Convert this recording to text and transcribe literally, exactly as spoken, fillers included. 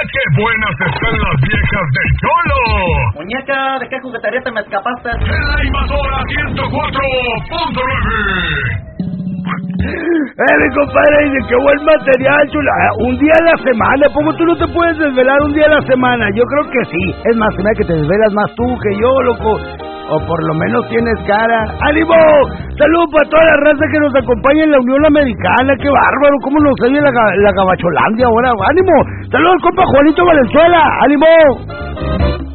qué buenas están las viejas del Cholo! Muñeca, ¿de qué juguetería te me escapaste? En la invasora ciento cuatro punto nueve. Eh, mi compadre dice, qué buen material, chula. Un día a la semana, ¿cómo tú no te puedes desvelar un día a la semana? Yo creo que sí. Es más, se me da que te desvelas más tú que yo, loco. O por lo menos tienes cara. ¡Ánimo! Saludos para toda la raza que nos acompaña en la Unión Americana. ¡Qué bárbaro! ¿Cómo nos oye la, la Gabacholandia ahora? ¡Ánimo! ¡Saludos, compa Juanito Valenzuela! ¡Ánimo!